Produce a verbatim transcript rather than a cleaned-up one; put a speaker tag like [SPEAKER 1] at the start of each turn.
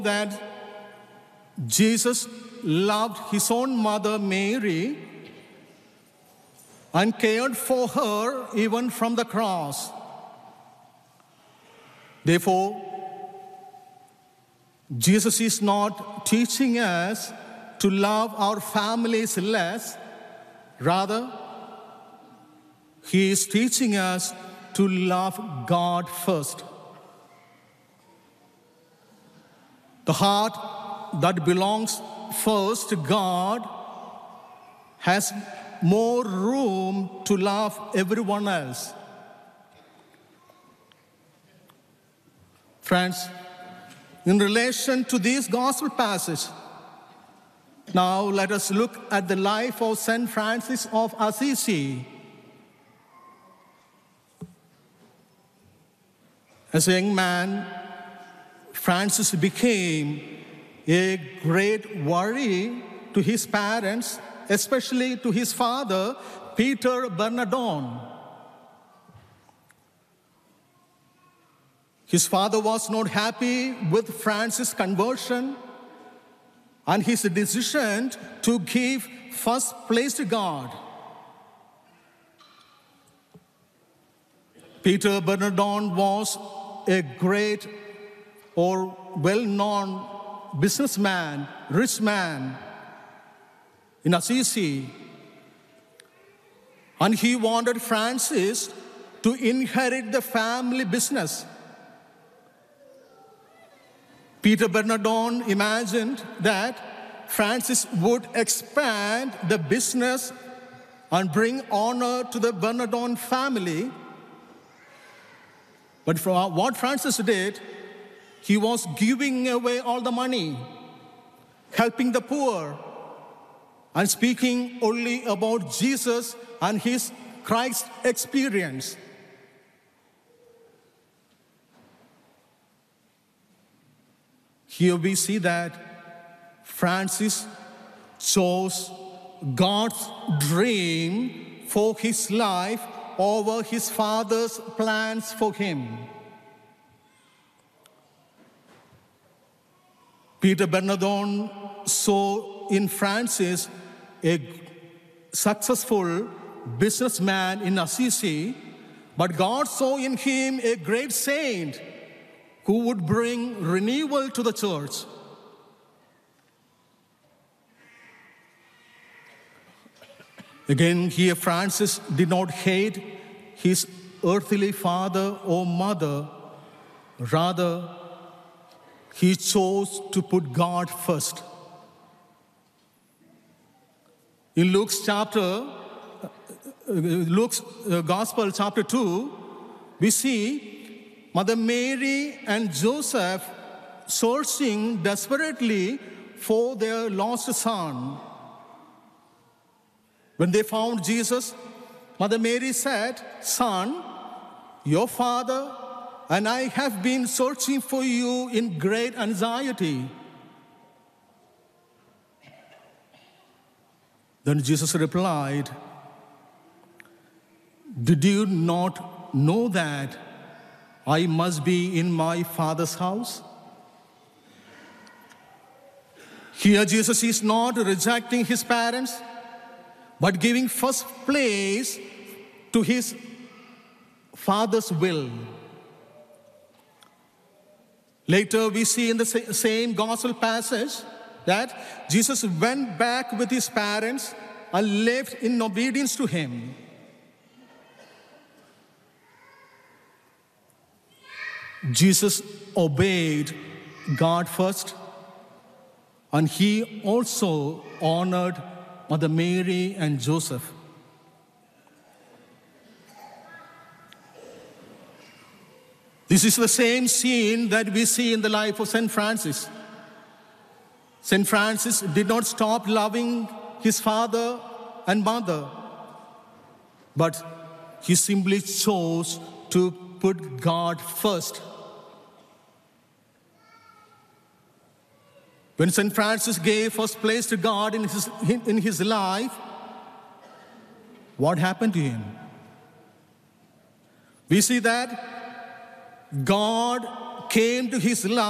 [SPEAKER 1] that Jesus loved his own mother Mary and cared for her even from the cross. Therefore, Jesus is not teaching us to love our families less. Rather, he is teaching us to love God first. The heart that belongs first to God has more room to love everyone else. Friends, in relation to this gospel passage, now let us look at the life of Saint Francis of Assisi. As a young man, Francis became a great worry to his parents, especially to his father, Peter Bernardone. His father was not happy with Francis' conversion and his decision to give first place to God. Peter Bernardone was a great or well-known businessman, rich man in Assisi. And he wanted Francis to inherit the family business. Peter Bernardone imagined that Francis would expand the business and bring honor to the Bernardone family. But for what Francis did, he was giving away all the money, helping the poor, and speaking only about Jesus and his Christ experience. Here we see that Francis chose God's dream for his life over his father's plans for him. Peter Bernardone saw in Francis a successful businessman in Assisi, but God saw in him a great saint who would bring renewal to the church. Again, here Francis did not hate his earthly father or mother. Rather, he chose to put God first. In Luke's chapter, Luke's Gospel, chapter two, we see Mother Mary and Joseph searching desperately for their lost son. When they found Jesus, Mother Mary said, "Son, your father and I have been searching for you in great anxiety." Then Jesus replied, "Did you not know that I must be in my Father's house?" Here Jesus is not rejecting his parents, but giving first place to his Father's will. Later we see in the same gospel passage that Jesus went back with his parents and lived in obedience to him. Jesus obeyed God first, and he also honored Mother Mary and Joseph. This is the same scene that we see in the life of Saint Francis. Saint Francis did not stop loving his father and mother, but he simply chose to put God first. When Saint Francis gave first place to God in his, in his life, what happened to him? We see that God came to his life